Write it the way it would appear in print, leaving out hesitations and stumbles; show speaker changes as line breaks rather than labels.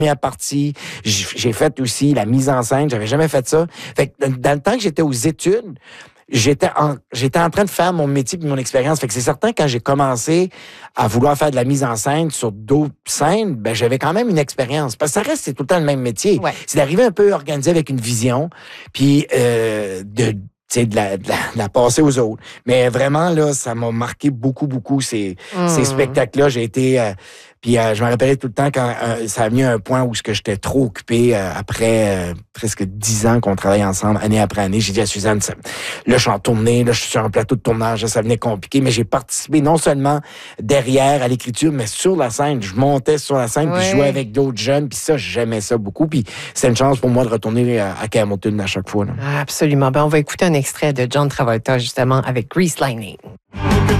première partie. J'ai fait aussi la mise en scène. J'avais jamais fait ça. Fait que dans le temps que j'étais aux études, j'étais en train de faire mon métier et mon expérience. Fait que c'est certain, quand j'ai commencé à vouloir faire de la mise en scène sur d'autres scènes, ben, j'avais quand même une expérience. Parce que c'est tout le temps le même métier.
Ouais.
C'est d'arriver un peu organisé avec une vision, puis de la passer aux autres. Mais vraiment, là, ça m'a marqué beaucoup, ces spectacles-là. J'ai été... puis je me rappelais tout le temps quand ça a venu à un point où j'étais trop occupé après presque 10 ans qu'on travaille ensemble, année après année. J'ai dit à Suzanne, là, je suis en tournée, là, je suis sur un plateau de tournage, là, ça venait compliqué, mais j'ai participé non seulement derrière à l'écriture, mais sur la scène. Je montais sur la scène, puis je jouais avec d'autres jeunes, puis ça, j'aimais ça beaucoup. Puis c'est une chance pour moi de retourner à Hamilton à chaque fois. Là.
Absolument. Ben, on va écouter un extrait de John Travolta, justement, avec Grease Lightning.